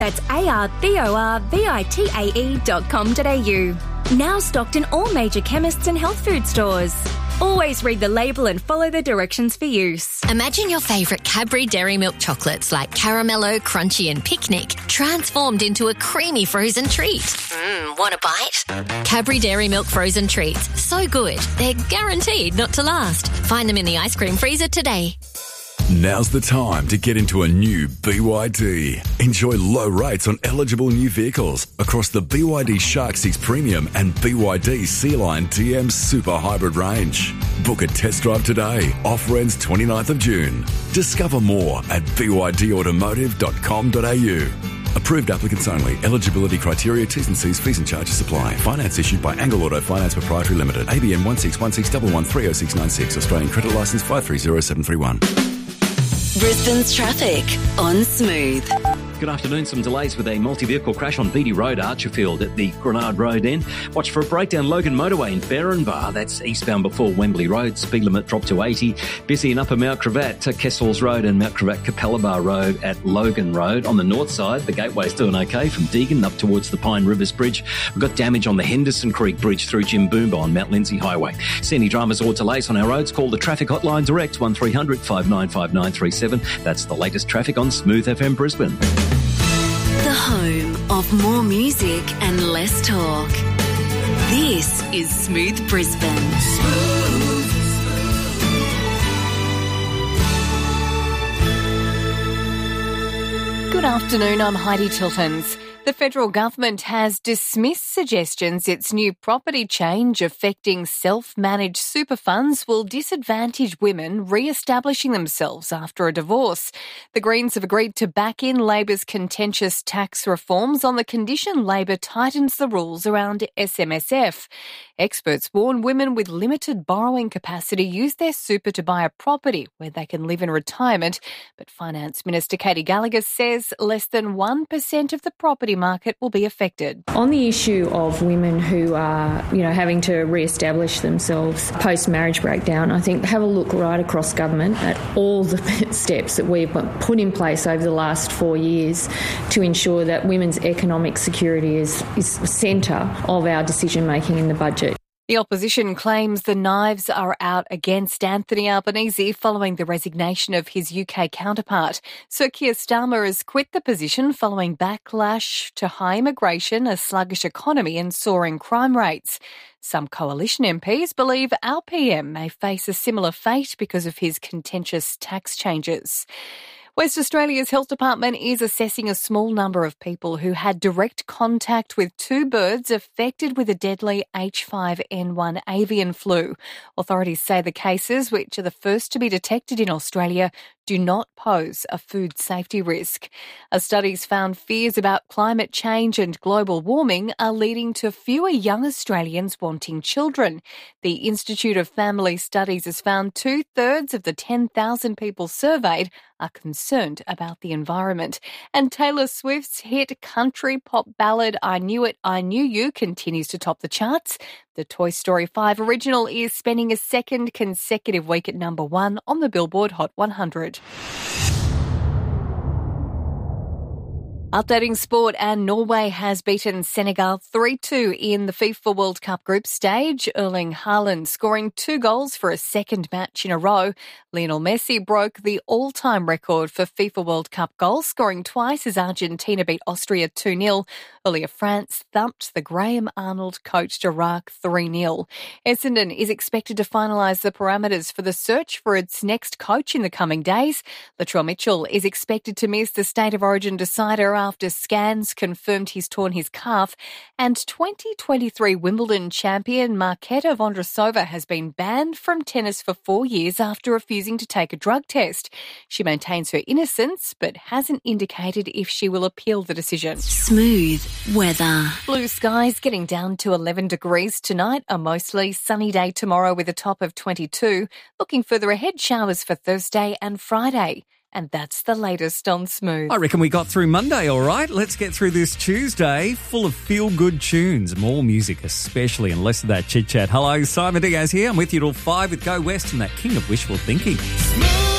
That's ARDORVITAE.com.au. Now stocked in all major chemists and health food stores. Always read the label and follow the directions for use. Imagine your favourite Cadbury Dairy Milk chocolates like Caramello, Crunchy and Picnic transformed into a creamy frozen treat. Want a bite? Cadbury Dairy Milk frozen treats. So good, they're guaranteed not to last. Find them in the ice cream freezer today. Now's the time to get into a new BYD. Enjoy low rates on eligible new vehicles across the BYD Shark 6 Premium and BYD Sea-Line DM Super Hybrid range. Book a test drive today. Offer ends 29th of June. Discover more at bydautomotive.com.au. Approved applicants only. Eligibility criteria, T's and C's, fees and charges apply. Finance issued by Angle Auto Finance Proprietary Limited. ABN 16161130696. Australian Credit Licence 530731. Brisbane's traffic on Smooth. Good afternoon. Some delays with a multi-vehicle crash on Beatty Road, Archerfield at the Grenard Road end. Watch for a breakdown Logan Motorway in Berrinbar. That's eastbound before Wembley Road. Speed limit dropped to 80. Busy in Upper Mount Cravat to Kessels Road and Mount Cravat Capella Road at Logan Road. On the north side, the gateway's doing okay from Deagon up towards the Pine Rivers Bridge. We've got damage on the Henderson Creek Bridge through Jimboomba on Mount Lindsay Highway. See any dramas or delays on our roads? Call the traffic hotline direct 1300 595937. That's the latest traffic on Smooth FM Brisbane. The home of more music and less talk. This is Smooth Brisbane. Good afternoon, I'm Heidi Tiltons. The federal government has dismissed suggestions its new property change affecting self-managed super funds will disadvantage women re-establishing themselves after a divorce. The Greens have agreed to back in Labor's contentious tax reforms on the condition Labor tightens the rules around SMSF. Experts warn women with limited borrowing capacity use their super to buy a property where they can live in retirement, but Finance Minister Katie Gallagher says less than 1% of the property market will be affected. On the issue of women who are, having to re-establish themselves post-marriage breakdown, I think have a look right across government at all the steps that we've put in place over the last 4 years to ensure that women's economic security is centre of our decision-making in the budget. The opposition claims the knives are out against Anthony Albanese following the resignation of his UK counterpart. Sir Keir Starmer has quit the position following backlash to high immigration, a sluggish economy and soaring crime rates. Some coalition MPs believe our PM may face a similar fate because of his contentious tax changes. West Australia's Health Department is assessing a small number of people who had direct contact with two birds affected with a deadly H5N1 avian flu. Authorities say the cases, which are the first to be detected in Australia, do not pose a food safety risk. A study's found fears about climate change and global warming are leading to fewer young Australians wanting children. The Institute of Family Studies has found 2/3 of the 10,000 people surveyed are concerned about the environment. And Taylor Swift's hit country pop ballad I Knew It, I Knew You continues to top the charts. The Toy Story 5 original is spending a second consecutive week at number 1 on the Billboard Hot 100. Updating sport, and Norway has beaten Senegal 3-2 in the FIFA World Cup group stage. Erling Haaland scoring 2 goals for a second match in a row. Lionel Messi broke the all-time record for FIFA World Cup goals, scoring twice as Argentina beat Austria 2-0. Earlier, France thumped the Graham Arnold-coached Iraq 3-0. Essendon is expected to finalise the parameters for the search for its next coach in the coming days. Latrell Mitchell is expected to miss the State of Origin decider after scans confirmed he's torn his calf, and 2023 Wimbledon champion Marketa Vondrousova has been banned from tennis for 4 years after refusing to take a drug test. She maintains her innocence but hasn't indicated if she will appeal the decision. Smooth weather. Blue skies getting down to 11 degrees tonight, a mostly sunny day tomorrow with a top of 22. Looking further ahead, showers for Thursday and Friday. And that's the latest on Smooth. I reckon we got through Monday all right. Let's get through this Tuesday full of feel-good tunes. More music especially and less of that chit-chat. Hello, Simon Diaz here. I'm with you till 5 with Go West and that King of Wishful Thinking. Smooth.